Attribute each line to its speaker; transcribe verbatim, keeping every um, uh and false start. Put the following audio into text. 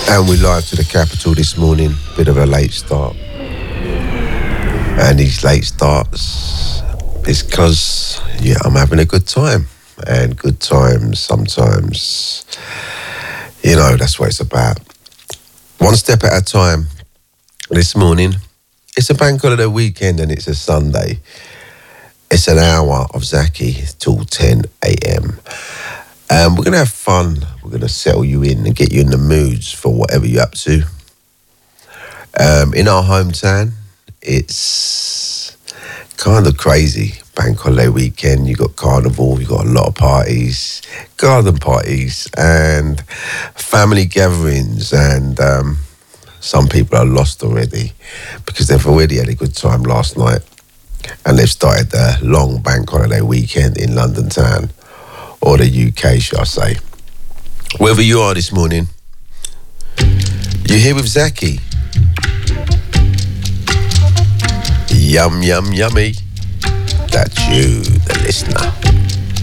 Speaker 1: And we're live to the capital this morning. Bit of a late start. And these late starts is because, yeah, I'm having a good time. And good times sometimes, you know, that's what it's about. One step at a time. This morning, it's a bank holiday weekend and it's a Sunday. It's an hour of Zaki till ten a.m. Um, we're going to have fun. We're going to settle you in and get you in the moods for whatever you're up to. Um, in our hometown, it's kind of crazy. Bank holiday weekend, you got carnival, you got a lot of parties, garden parties and family gatherings. And um, some people are lost already because they've already had a good time last night. And they've started the long bank holiday weekend in London town. Or the U K, shall I say. Wherever you are this morning, you're here with Zaki. Yum, yum, yummy. That's you, the listener.